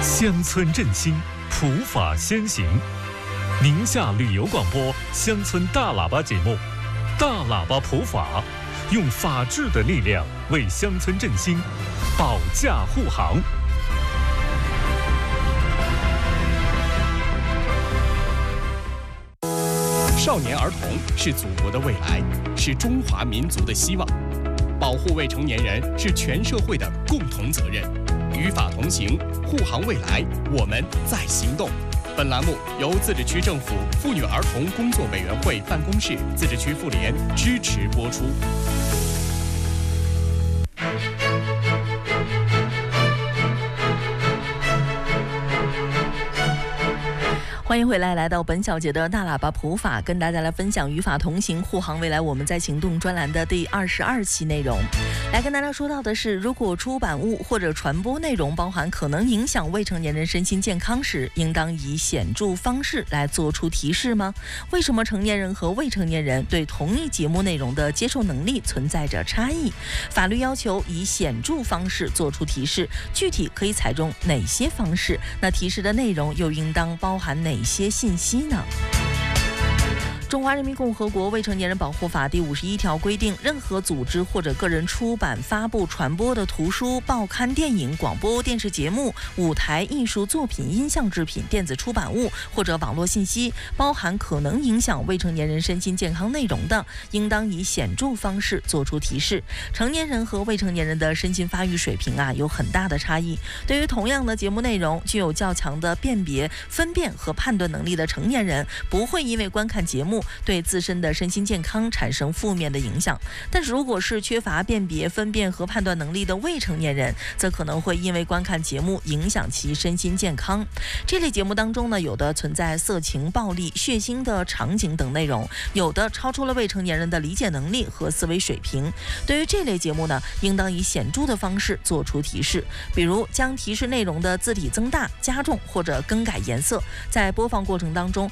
乡村振兴，普法先行。宁夏旅游广播乡村大喇叭节目，大喇叭普法，用法治的力量为乡村振兴保驾护航。 少年儿童是祖国的未来，是中华民族的希望。保护未成年人是全社会的共同责任。与法同行，护航未来，我们在行动。本栏目由自治区政府妇女儿童工作委员会办公室、自治区妇联支持播出。 欢迎回来，来到本小节的大喇叭普法，跟大家来分享与法同行，护航未来，我们在行动专栏的第22期内容。来跟大家说到的是，如果出版物或者传播内容包含可能影响未成年人身心健康时，应当以显著方式来做出提示吗？为什么成年人和未成年人对同一节目内容的接受能力存在着差异？法律要求以显著方式做出提示，具体可以采用哪些方式？那提示的内容又应当包含哪些信息呢？中华人民共和国未成年人保护法第51条规定，任何组织或者个人出版、发布、传播的图书、报刊、电影、广播电视节目、舞台艺术作品、音像制品、电子出版物或者网络信息，包含可能影响未成年人身心健康内容的，应当以显著方式做出提示。成年人和未成年人的身心发育水平有很大的差异。对于同样的节目内容，具有较强的辨别、分辨和判断能力的成年人，不会因为观看节目对自身的身心健康产生负面的影响，但是如果是缺乏辨别、分辨和判断能力的未成年人，则可能会因为观看节目影响其身心健康。这类节目当中呢，有的存在色情、暴力、血腥的场景等内容，有的超出了未成年人的理解能力和思维水平。对于这类节目呢，应当以显著的方式做出提示，比如将提示内容的字体增大、加重或者更改颜色，在播放过程当中